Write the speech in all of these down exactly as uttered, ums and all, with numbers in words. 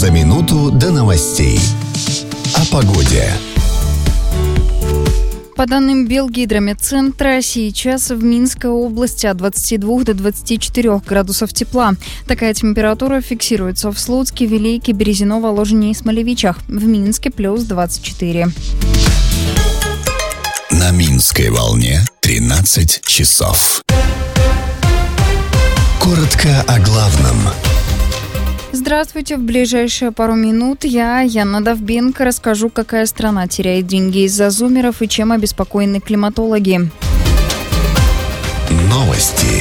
За минуту до новостей. О погоде. По данным Белгидрометцентра, сейчас в Минской области от двадцати двух до двадцати четырёх градусов тепла. Такая температура фиксируется в Слуцке, Вилейке, Березиново, Ложине и Смолевичах. В Минске плюс двадцать четыре. На Минской волне тринадцать часов. Коротко о главном. Здравствуйте. В ближайшие пару минут я, Яна Довбенко, расскажу, какая страна теряет деньги из-за зумеров и чем обеспокоены климатологи. Новости.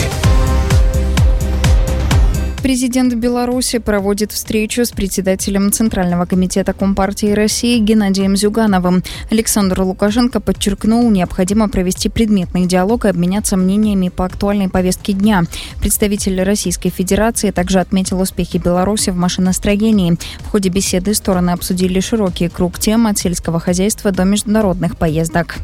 Президент Беларуси проводит встречу с председателем Центрального комитета Компартии России Геннадием Зюгановым. Александр Лукашенко подчеркнул, необходимо провести предметный диалог и обменяться мнениями по актуальной повестке дня. Представитель Российской Федерации также отметил успехи Беларуси в машиностроении. В ходе беседы стороны обсудили широкий круг тем от сельского хозяйства до международных поездок.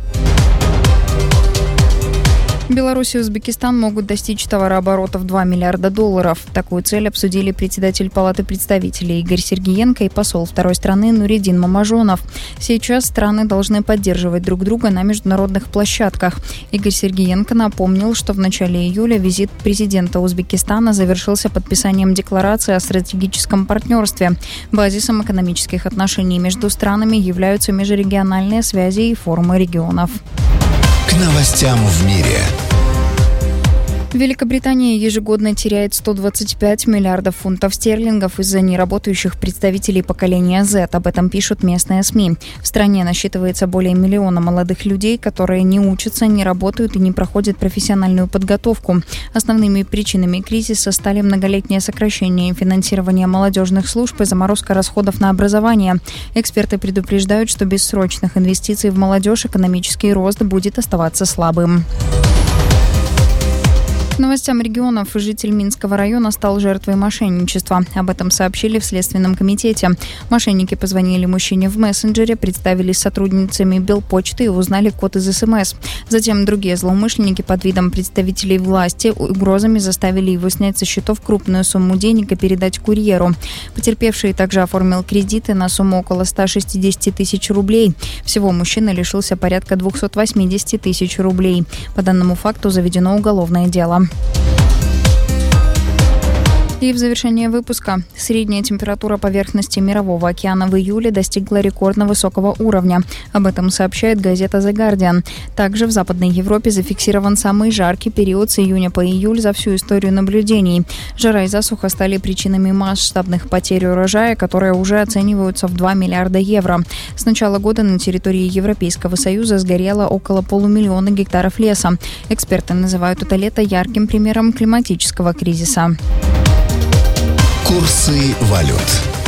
Беларусь и Узбекистан могут достичь товарооборота в два миллиарда долларов. Такую цель обсудили председатель Палаты представителей Игорь Сергиенко и посол второй страны Нуридин Мамажонов. Сейчас страны должны поддерживать друг друга на международных площадках. Игорь Сергиенко напомнил, что в начале июля визит президента Узбекистана завершился подписанием декларации о стратегическом партнерстве. Базисом экономических отношений между странами являются межрегиональные связи и форумы регионов. К новостям в мире. Великобритания ежегодно теряет сто двадцать пять миллиардов фунтов стерлингов из-за неработающих представителей поколения Z. Об этом пишут местные СМИ. В стране насчитывается более миллиона молодых людей, которые не учатся, не работают и не проходят профессиональную подготовку. Основными причинами кризиса стали многолетнее сокращение финансирования молодежных служб и заморозка расходов на образование. Эксперты предупреждают, что без срочных инвестиций в молодежь экономический рост будет оставаться слабым. К новостям регионов. Житель Минского района стал жертвой мошенничества. Об этом сообщили в Следственном комитете. Мошенники позвонили мужчине в мессенджере, представились сотрудницами Белпочты и узнали код из СМС. Затем другие злоумышленники под видом представителей власти угрозами заставили его снять со счетов крупную сумму денег и передать курьеру. Потерпевший также оформил кредиты на сумму около ста шестидесяти тысяч рублей. Всего мужчина лишился порядка двухсот восьмидесяти тысяч рублей. По данному факту заведено уголовное дело. И в завершение выпуска. Средняя температура поверхности Мирового океана в июле достигла рекордно высокого уровня. Об этом сообщает газета The Guardian. Также в Западной Европе зафиксирован самый жаркий период с июня по июль за всю историю наблюдений. Жара и засуха стали причинами масштабных потерь урожая, которые уже оцениваются в два миллиарда евро. С начала года на территории Европейского Союза сгорело около полумиллиона гектаров леса. Эксперты называют это лето ярким примером климатического кризиса. Курсы валют.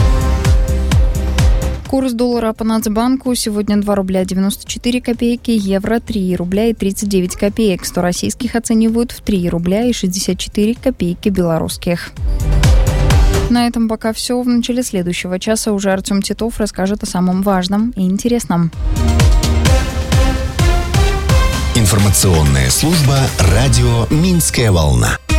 Курс доллара по Нацбанку сегодня два рубля девяносто четыре копейки, евро три рубля и тридцать девять копеек. сто российских оценивают в три рубля и шестьдесят четыре копейки белорусских. На этом пока все. В начале следующего часа уже Артем Титов расскажет о самом важном и интересном. Информационная служба «Радио Минская волна».